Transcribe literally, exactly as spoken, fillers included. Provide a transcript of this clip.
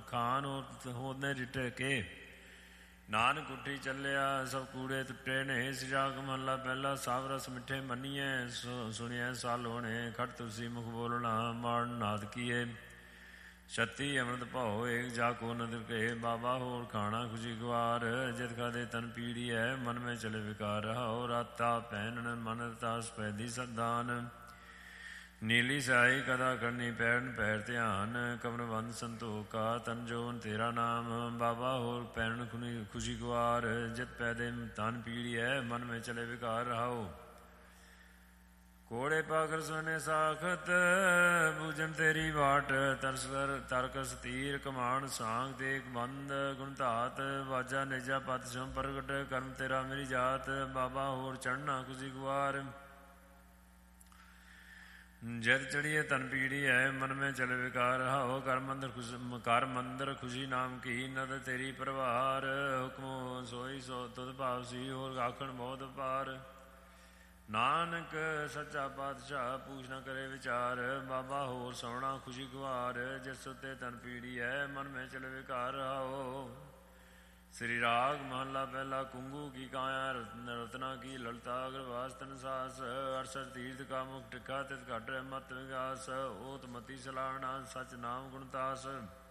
ਖਾਨ ਹੋਨੇ ਰਿਟੇ ਕੇ ਨਾਨਕ ਉੱਠੀ ਚੱਲਿਆ ਸਭ ਕੂੜੇ ਟੁੱਟੇ ਨੇ। ਸਿਜਾਕ ਮਹੱਲਾ ਪਹਿਲਾ। ਸਭ ਰਸ ਮਿੱਠੇ ਮੰਨੀਏ ਸੁਣੀਐ ਸਾਲ ਹੋਣੇ। ਖਟ ਤੁਲਸੀ ਮੁਖ ਬੋਲਣਾ ਮਾਰਨ ਨਾਦ ਕੀਏ। ਛੱਤੀ ਅੰਮ੍ਰਿਤ ਭਾਓ ਏਕ ਜਾ ਕੋ ਨਦਰ ਕੇ। ਬਾਬਾ ਹੋਰ ਖਾਣਾ ਖੁਸ਼ੀ ਗਵਾਰ ਜਿਤ ਖਾਦੇ ਤਨ ਪੀੜੀ ਹੈ। ਮਨ ਮੈਂ ਚਲੇ ਵਿਕਾਰ ਰਹਾਓ ਰਾਤਾ ਪਹਿਨਣ ਮਨ ਰਤਾ ਸਪੈਦੀ ਸਦਾਨ। ਨੀਲੀ ਸਾਈ ਕਦਾ ਕਰਨੀ ਪੈਰਨ ਪੈਰ ਧਿਆਨ। ਕਮਰ ਬੰਦ ਸੰਤੋਖਾ ਤਨ ਜੋਨ ਤੇਰਾ ਨਾਮ। ਬਾਬਾ ਹੋਰ ਪੈਰਨ ਖੁਸ਼ੀ ਗਵਾਰ ਜਿਤ ਪੈਦੇ ਤਨ ਪੀੜੀ ਹੈ। ਮਨ ਮੈਂ ਚਲੇ ਵਿਕਾਰ ਰਹਾਓ। ਕੋੜੇ ਪਾਖਰ ਸੋਨੇ ਸਾਖਤ ਬੂਝਨ ਤੇਰੀ ਬਾਟ। ਤਰਸਰ ਤਰਕਸ ਤੀਰ ਕਮਾਨ ਸਾਂਗ ਦੇਖ ਬੰਦ। ਗੁਣ ਧਾਤ ਵਾਜਾ ਨਿਜਾ ਪਤ ਸਮ ਪ੍ਰਗਟ ਕਰਮ ਤੇਰਾ ਮੇਰੀ ਜਾਤ। ਬਾਬਾ ਹੋਰ ਚੜ੍ਹਨਾ ਖੁਸ਼ੀ ਗੁਆਰ ਜਦ ਚੜੀਏ ਤਨ ਪੀੜੀ ਹੈ। ਮਨ ਮੈਂ ਚਲੇ ਵਿਕਾਰ ਰਹਾਓ। ਕਰ ਮੰਦਰ ਖੁਸ਼ ਕਰ ਮੰਦਰ ਖੁਸ਼ੀ ਨਾਮ ਕੀ ਨਦ ਤੇਰੀ ਪ੍ਰਵਾਰ। ਹੁਕਮ ਸੋਈ ਸੋ ਤੁਧ ਭਾਵ ਸੀ ਹੋਰ ਆਖਣ ਬਹੁਤ ਪਾਰ। ਨਾਨਕ ਸੱਚਾ ਪਾਤਸ਼ਾਹ ਪੂਛ ਨਾ ਕਰੇ ਵਿਚਾਰ। ਬਾਬਾ ਹੋਰ ਸੋਹਣਾ ਖੁਸ਼ੀ ਗੁਆਰ ਜਿਸ ਉੱਤੇ ਤਨ ਪੀੜੀ ਹੈ। ਮਨ ਮੈਂ ਚਲੇ ਵਿਕਾਰ ਰਹਾਓ। ਸ੍ਰੀ ਰਾਗ ਮਹੱਲਾ ਪਹਿਲਾ। ਕੁੰਗੂ ਕੀ ਕਾਇਆ ਰਤਨਾ ਕੀ ਲਲਤਾ ਅਗਰਵਾਸ ਤਨ ਸਾਸ। ਅਰਸਠ ਤੀਰਥ ਕਾ ਮੁਖ ਟਿਕਾ ਤਿਤ ਘਟ ਮਤ ਵਿਗਾਸ। ਓਤ ਮਤੀ ਸਲਾਹਣਾ ਸਚ ਨਾਮ ਗੁਣਤਾਸ।